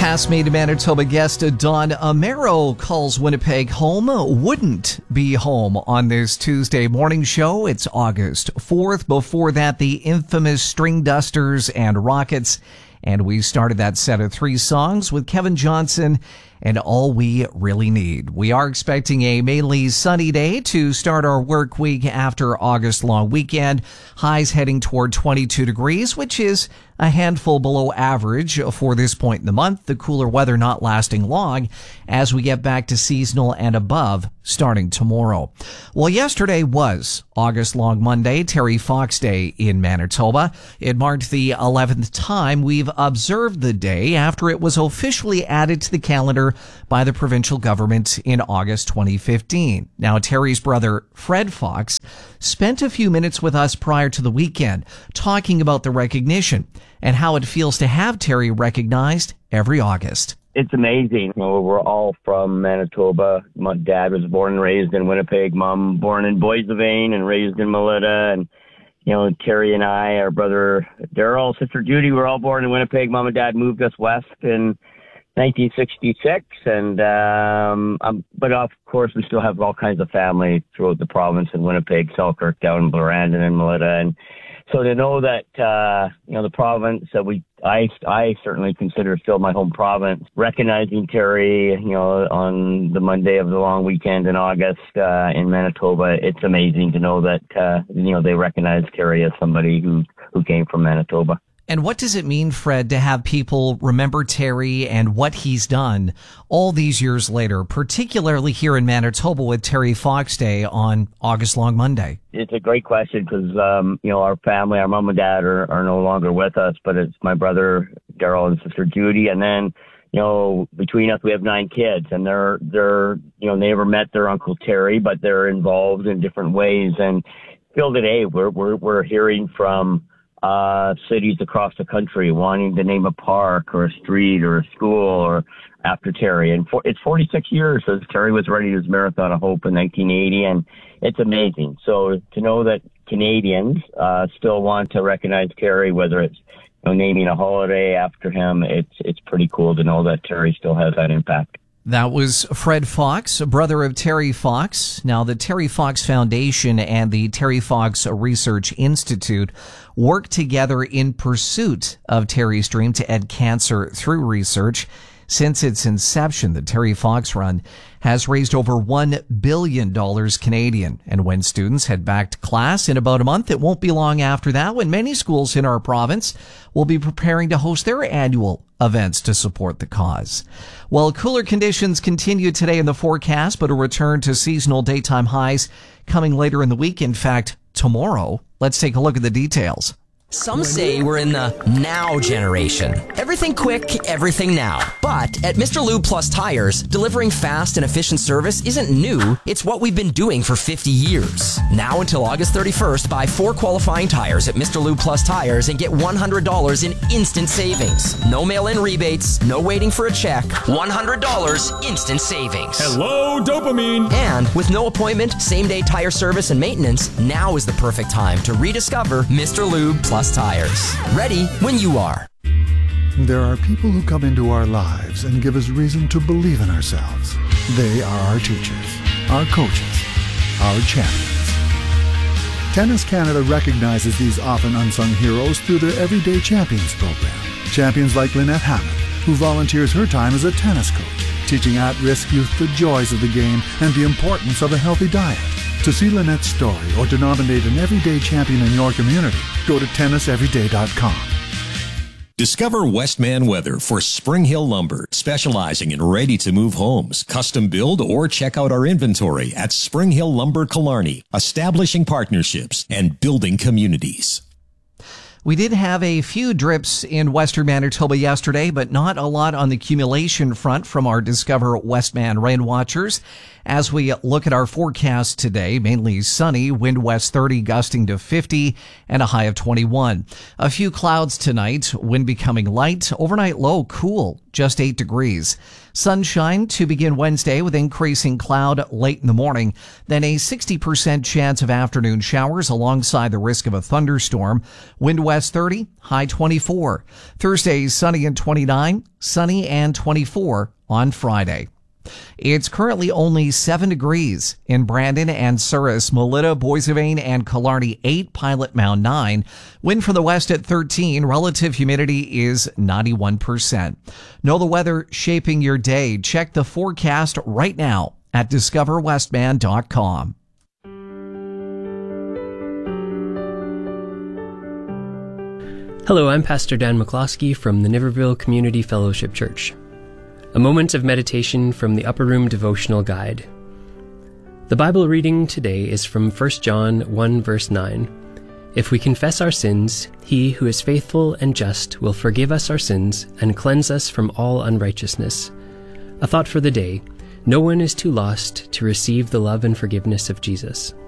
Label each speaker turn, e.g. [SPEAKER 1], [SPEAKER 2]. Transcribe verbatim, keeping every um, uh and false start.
[SPEAKER 1] Past Made in Manitoba guest Don Amero calls Winnipeg home. Wouldn't be home on this Tuesday morning show. It's August fourth. Before that, the infamous String Dusters and Rockets. And we started that set of three songs with Kevin Johnson and All We Really Need. We are expecting a mainly sunny day to start our work week after August long weekend. Highs heading toward twenty-two degrees, which is a handful below average for this point in the month. The cooler weather not lasting long as we get back to seasonal and above starting tomorrow. Well, yesterday was August long Monday, Terry Fox Day in Manitoba. It marked the eleventh time we've observed the day after it was officially added to the calendar by the provincial government in August twenty fifteen. Now, Terry's brother, Fred Fox, spent a few minutes with us prior to the weekend talking about the recognition and how it feels to have Terry recognized every August.
[SPEAKER 2] It's amazing. You know, we're all from Manitoba. My dad was born and raised in Winnipeg. Mom born in Boissevain and raised in Melita. And, you know, Terry and I, our brother Daryl, sister Judy, were all born in Winnipeg. Mom and dad moved us west in nineteen sixty-six. And, um, um, but of course, we still have all kinds of family throughout the province in Winnipeg, Selkirk, down in Blairandon and Melita. And so to know that, uh, you know, the province that we, I, I certainly consider still my home province, recognizing Terry, you know, on the Monday of the long weekend in August, uh, in Manitoba, it's amazing to know that, uh, you know, they recognize Terry as somebody who, who came from Manitoba.
[SPEAKER 1] And what does it mean, Fred, to have people remember Terry and what he's done all these years later, particularly here in Manitoba with Terry Fox Day on August long Monday?
[SPEAKER 2] It's a great question because, um, you know, our family, our mom and dad are, are no longer with us, but it's my brother, Daryl, and sister Judy. And then, you know, between us, we have nine kids, and they're, they're, you know, they never met their Uncle Terry, but they're involved in different ways. And still today, we're, we're, we're hearing from Uh, cities across the country wanting to name a park or a street or a school or after Terry. And for, it's forty-six years since Terry was running his Marathon of Hope in nineteen eighty, and it's amazing. So to know that Canadians uh, still want to recognize Terry, whether it's, you know, naming a holiday after him, it's it's pretty cool to know that Terry still has that impact.
[SPEAKER 1] That was Fred Fox, a brother of Terry Fox. Now, the Terry Fox Foundation and the Terry Fox Research Institute work together in pursuit of Terry's dream to end cancer through research. Since its inception, the Terry Fox Run has raised over one billion dollars Canadian. And when students head back to class in about a month, it won't be long after that when many schools in our province will be preparing to host their annual events to support the cause. Well, cooler conditions continue today in the forecast, but a return to seasonal daytime highs coming later in the week. In fact, tomorrow. Let's take a look at the details.
[SPEAKER 3] Some say we're in the now generation. Everything quick, everything now. But at Mister Lube Plus Tires, delivering fast and efficient service isn't new. It's what we've been doing for fifty years. Now until August thirty-first, buy four qualifying tires at Mister Lube Plus Tires and get one hundred dollars in instant savings. No mail-in rebates, no waiting for a check. one hundred dollars instant savings.
[SPEAKER 4] Hello, dopamine.
[SPEAKER 3] And with no appointment, same-day tire service and maintenance, now is the perfect time to rediscover Mister Lube Plus Tires. Ready when you are.
[SPEAKER 5] There are people who come into our lives and give us reason to believe in ourselves. They are our teachers, our coaches, our champions. Tennis Canada recognizes these often unsung heroes through their Everyday Champions program. Champions like Lynette Hammond, who volunteers her time as a tennis coach, teaching at-risk youth the joys of the game and the importance of a healthy diet. To see Lynette's story or to nominate an everyday champion in your community, go to tennis everyday dot com.
[SPEAKER 4] Discover Westman Weather for Spring Hill Lumber, specializing in ready-to-move homes, custom build, or check out our inventory at Spring Hill Lumber Killarney, establishing partnerships and building communities.
[SPEAKER 1] We did have a few drips in western Manitoba yesterday, but not a lot on the accumulation front from our Discover Westman rain watchers. As we look at our forecast today, mainly sunny, wind west thirty, gusting to fifty, and a high of twenty-one. A few clouds tonight, wind becoming light, overnight low cool, just eight degrees. Sunshine to begin Wednesday with increasing cloud late in the morning, then a sixty percent chance of afternoon showers alongside the risk of a thunderstorm. Wind west west thirty, high twenty-four. Thursday, sunny and twenty-nine, sunny and twenty-four on Friday. It's currently only seven degrees in Brandon and Souris, Melita, Boissevain, and Killarney eight, Pilot Mound nine. Wind from the west at thirteen. Relative humidity is ninety-one percent. Know the weather shaping your day. Check the forecast right now at discover westman dot com.
[SPEAKER 6] Hello, I'm Pastor Dan McCloskey from the Niverville Community Fellowship Church. A moment of meditation from the Upper Room Devotional Guide. The Bible reading today is from First John one verse nine. If we confess our sins, he who is faithful and just will forgive us our sins and cleanse us from all unrighteousness. A thought for the day. No one is too lost to receive the love and forgiveness of Jesus.